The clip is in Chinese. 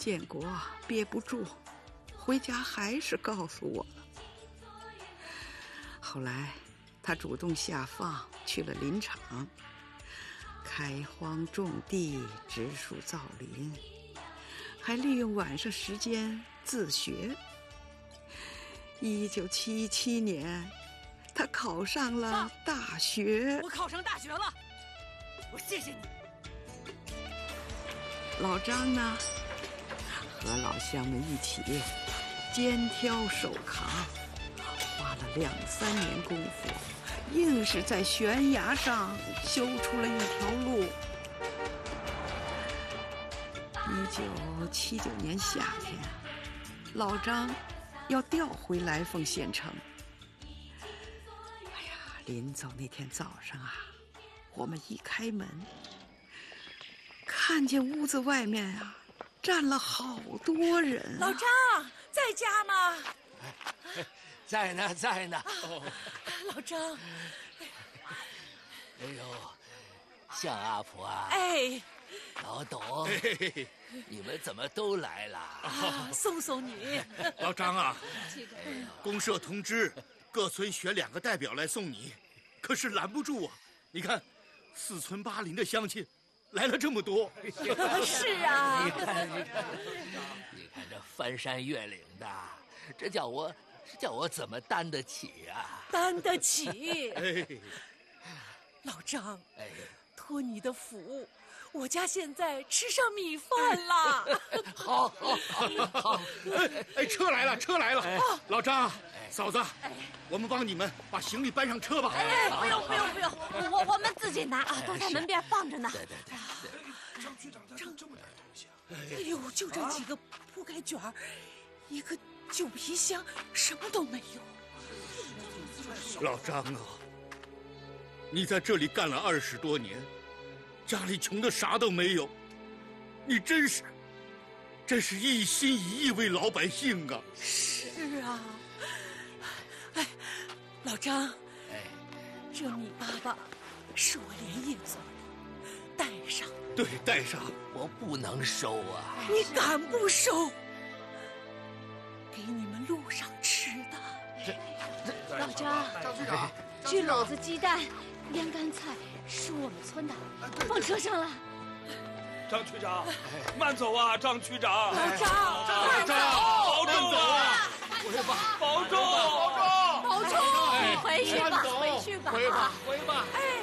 建国憋不住，回家还是告诉我了。后来他主动下放去了林场，开荒种地，植树造林，还利用晚上时间自学。1977年，他考上了大学。 我考上大学了，我谢谢你。 老张呢，和老乡们一起肩挑手扛，花了2、3年功夫，硬是在悬崖上修出了一条路。1979年夏天，老张要调回来凤县城。哎呀，临走那天早上啊，我们一开门，看见屋子外面啊站了好多人。 老张在家吗？ 在呢，在呢。 老张， 哎呦，向阿婆啊！ 哎， 老董，你们怎么都来了？ 送送你。 老张啊，公社通知各村选2个代表来送你，可是拦不住啊！你看，4村8邻的乡亲来了这么多。 是啊， 你看这翻山越岭的，这叫我怎么担得起啊？ 担得起。 哎， 老张， 哎， 托你的福，我家现在吃上米饭了。 好。 哎，车来了，车来了！老张，嫂子，我们帮你们把行李搬上车吧。 哎，不用，我们自己拿啊，都在门边放着呢。 对。 张局长带这么点东西啊？ 哎呦，就这几个铺盖卷儿，一个旧皮箱，什么都没有。 老张啊，你在这里干了20多年，家里穷的啥都没有，你真是一心一意为老百姓啊！ 是啊，哎，老张， 哎， 这米粑粑是我连夜做的，带上。 对，带上。 我不能收啊！ 你敢不收？给你们路上吃的。 老张， 张局长， 焗篓子、鸡蛋、腌干菜是我们村的，放车上了。 张区长，慢走啊，张区长。 老张， 慢走，保重啊！保重！ 保重！你回去吧，回去吧。 回吧。 哎。